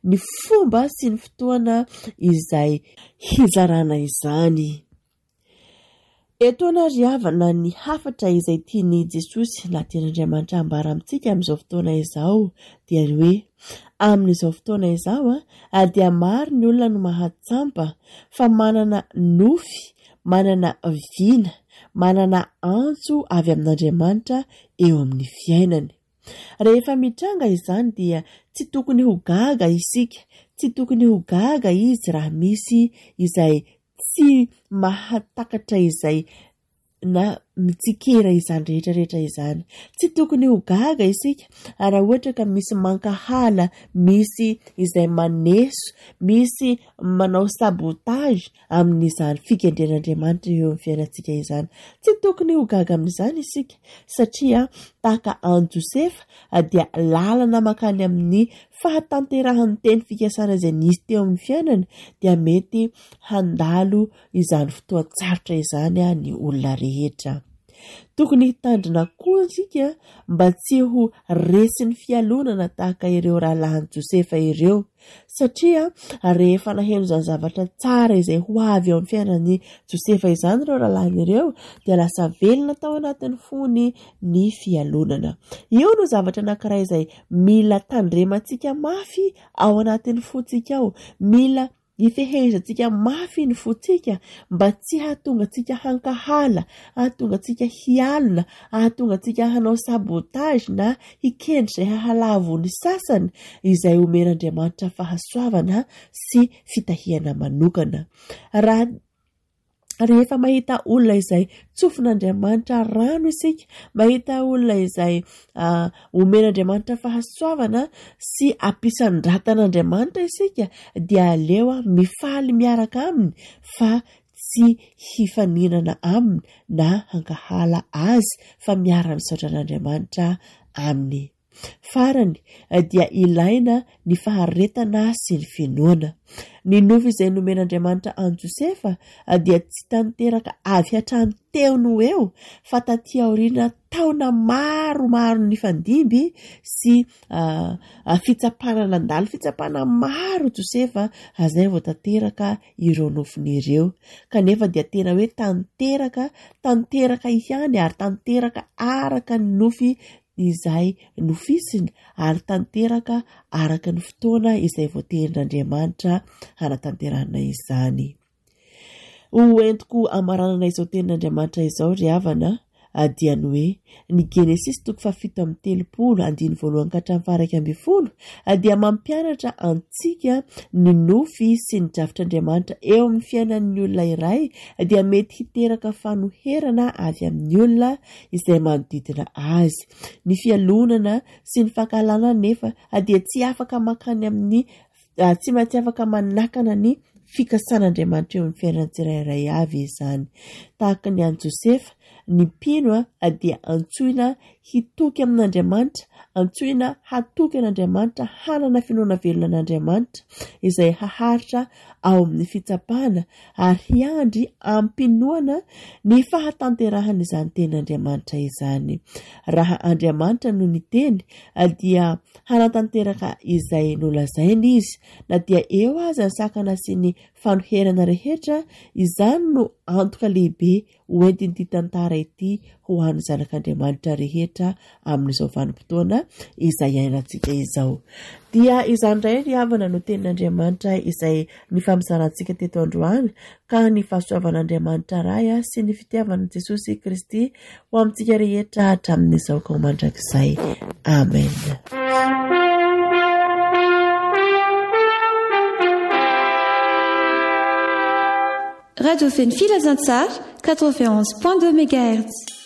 ny fomba sy ny fotoana izay hizarana izany. Eto anariavana ny hafatra izay tiany Jesosy na tian'Andriamanitra ambara amintsika amin'izao fotoana izao dia hoe amin'izao fotoana izao dia maro ny olona no mahatsampa fa manana nofy, manana vina, manana antso avy amin'Andriamanitra eo amin'ny fiainany. Rehefa mitranga izany dia tsy tokony ho gaga isika, tsy tokony ho gaga izy raha misy izay tsy mahatakatra izay na mitsikera izany rehetrarehetra izany. Tsy tokony ho gaga isika raha ohatra ka misy mankahala, misy izay maneso, misy manao sabotage amin'izany fikendren'Andriamanitra eo amin'ny fiainantsika izany. Tsy tokony ho gaga amin'izany isika satria tahaka an Josefa dia lalana makany amin'ny fahatanterahan'ny teny fikasana izay nisy teo amin'ny fiainany dia mety handalo izany fotoan-tsarotra izany ny olona rehetra. Tokony hitandrina koa isika mba tsy ho resin'ny fialonana tahaka ireo rahalahin'i Josefa ireo satria rehefa naheno izany zavatra tsara izay ho avy eo amin'ny fiainan'i Josefa izany ireo rahalahiny ireo dia lasa velona tao anatin'ny fony ny fialonana. Io no zavatra anankiray izay mila tandremantsika mafy ao anatin'ny fontsika ao, mila ifehezantsika mafy ny fontsika mba tsy hahatonga antsika hankahala, hahatonga antsika hialina, hahatonga antsika hanao sabotage na hikendry izay hahalavo ny sasany izay omen'Andriamanitra fahasoavana sy fitahiana manokana. Rehefa mahita olona izay tsofin'Andriamanitra rano isika, mahita olona izay omen'Andriamanitra fahasoavana sy ampisan-dratan'Andriamanitra isika dia aleo mifaly miaraka aminy fa tsy hifaninana aminy na hankahala azy fa miara-misaotra an'Andriamanitra aminy. Farany dia ilaina ny faharetana sy ny finoana. Ny nofy izay nomen'Andriamanitra an Josefa dia tsy tanteraka avy hatrany teo no eo fa taty aoriana taona maromaro ny fandimby sy fitsapana nandalo, fitsapana maro Josefa azay vao tanteraka ireo nofiny ireo. Kanefa dia tena hoe tanteraka ihany ary tanteraka araka ny nofy izay nofisiny ary tanteraka araka ny fotoana izay voaterin'Andriamanitra hanatanterana izany. Hoentiko amaranana izao tenin'Andriamanitra izao ry havana dia ny hoe ny Genesis 7:30-1:1 dia mampianatra antsika ny nofy sy ny drafitr'Andriamanitra eo amin'ny fiainan'ny olona iray dia mety hiteraka fanoherana avy amin'ny olona izay manodidina azy. Ny fialonana sy ny fankahalana nefa dia tsy afaka makany amin'ny tsy maintsy afaka manakana ny fikasan'Andriamanitra eo amin'ny fiainan'ny tsirairay avy izany. Tahaka ny an'i Josefa, ny mpino dia antsoina hitoky amin'Andriamanitra, antsoina hatoky an'Andriamanitra, hanana finoana velona an'Andriamanitra izay haharitra ao amin'ny fitsapana ary hiandry ampinoana ny fahatanterahana izany tenin'Andriamanitra izany. Raha Andriamanitra no niteny dia hanatanteraka izay nolazainy izy na dia eo aza ny sakana sy ny fanoherana rehetra, izany no antoka lehibe hoentin'ity tantara ity ho an'ny zanak'Andriamanitra rehetra amin'izao vanim-potoana izay iainantsika izao. Dia izany indray ry havana no tenin'Andriamanitra izay nifampizarantsika teto androany, ka ny fahasoavan'Andriamanitra ray sy ny fitiavan'i Jesosy Kristy ho amintsika rehetra hatramin'izao ka ho mandrakizay. Amen. Radio Fenfilazantsar 91.2 MHz.